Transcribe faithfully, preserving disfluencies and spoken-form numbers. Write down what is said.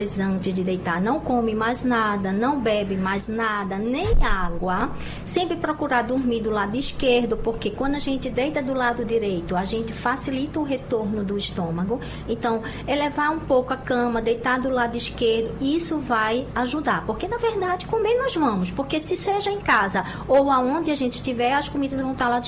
antes de deitar, não come mais nada, não bebe mais nada, nem água. Sempre procurar dormir do lado esquerdo, porque quando a gente deita do lado direito, a gente facilita o retorno do estômago. Então, elevar um pouco a cama, deitar do lado esquerdo, isso vai ajudar. Porque, na verdade, comer nós vamos. Porque se seja em casa ou aonde a gente estiver, as comidas vão estar lá